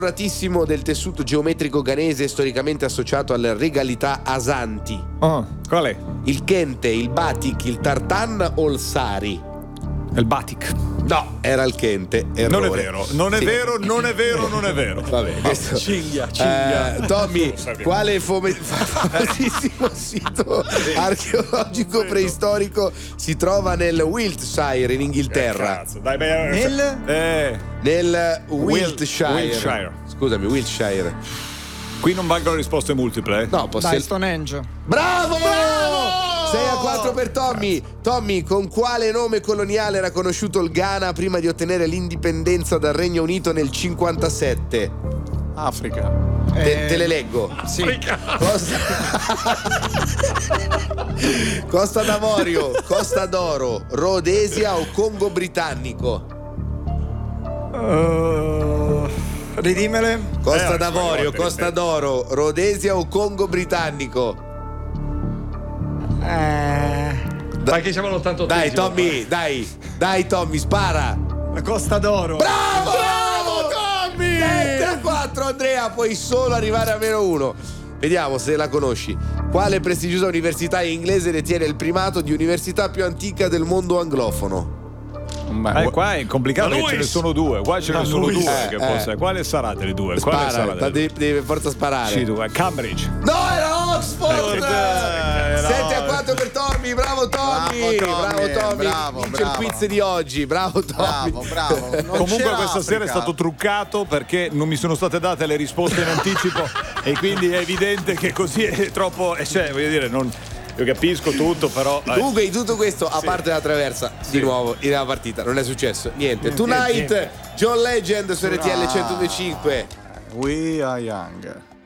Duratissimo del tessuto geometrico ghanese storicamente associato alle regalità asanti. Qual è? Il kente, il batik, il tartan o il sari? Il batik. No, era il kente. Non è Errore. vero, non è Sì. vero, non è vero, non è vero. Vabbè, questo... Cinghia. Tommy, quale famosissimo sito archeologico preistorico si trova nel Wiltshire in Inghilterra? Cazzo, dai, Nel Wiltshire. Wiltshire. Scusami, Wiltshire. Qui non valgono risposte multiple. No, Dai, Stonehenge. Bravo! 6-4 per Tommy. Tommy, con quale nome coloniale era conosciuto il Ghana prima di ottenere l'indipendenza dal Regno Unito nel 57? Africa. Te le leggo. Sì. Costa d'Avorio, Costa d'Oro, Rhodesia o Congo Britannico? Ridimele. Costa d'Avorio, Costa d'Oro, Rhodesia o Congo Britannico? Dai che siamo all'88. Dai Tommy, dai Tommy, spara. La Costa d'Oro. Bravo Tommy! 7-4 Andrea, puoi solo arrivare a -1. Vediamo se la conosci. Quale prestigiosa università inglese detiene il primato di università più antica del mondo anglofono? Qua è complicato perché ce ne sono due. Qua ce ne sono due. Quale sarà delle due? Quale sarà Spara, devi forza sparare. Sì, Cambridge. No, era Oxford! 7-4 per Tommy, bravo Tommy! Vince il quiz di oggi, bravo Tommy! Bravo. Comunque questa sera è stato truccato perché non mi sono state date le risposte in anticipo e quindi è evidente che così è troppo. Cioè, voglio dire, io capisco tutto, però. Comunque di tutto questo, a parte la traversa, di nuovo in una partita, non è successo niente. Tonight, John Legend su RTL 102.5. We are young.